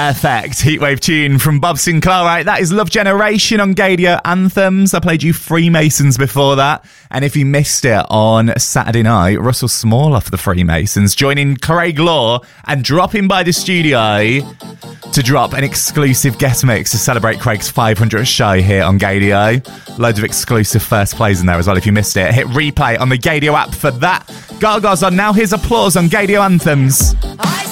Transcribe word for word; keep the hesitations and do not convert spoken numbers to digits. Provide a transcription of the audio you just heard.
Perfect heatwave tune from Bob Sinclair. Right, that is Love Generation on Gadio Anthems. I played you Freemasons before that. And if you missed it on Saturday night, Russell Small off the Freemasons joining Craig Law and dropping by the studio to drop an exclusive guest mix to celebrate Craig's five hundredth show here on Gadio. Loads of exclusive first plays in there as well. If you missed it, hit replay on the Gadio app for that. Gargo's on now. Here's Applause on Gadio Anthems.